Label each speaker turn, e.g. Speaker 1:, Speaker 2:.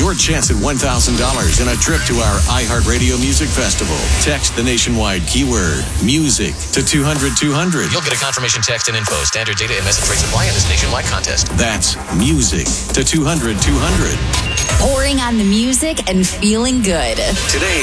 Speaker 1: your chance at $1,000 and a trip to our iHeartRadio Music Festival. Text the nationwide keyword music to 200-200.
Speaker 2: You'll get a confirmation text and info. Standard data and message rates apply in this nationwide contest.
Speaker 1: That's music to 200-200.
Speaker 3: Pouring on the music and feeling good.
Speaker 1: Today,